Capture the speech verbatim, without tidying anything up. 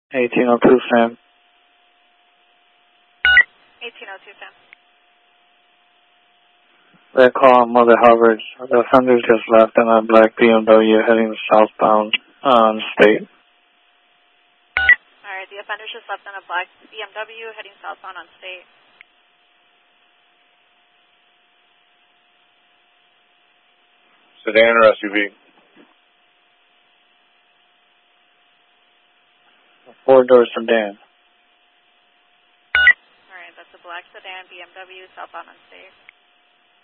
eighteen oh two, Sam. eighteen oh two, Sam. Red call on Mother Hubbard. The offender just left in a black B M W heading southbound on State. All right, the offender just left in a black B M W heading southbound on State. Sedan or S U V? A four-door sedan. All right, that's a black sedan B M W southbound on State.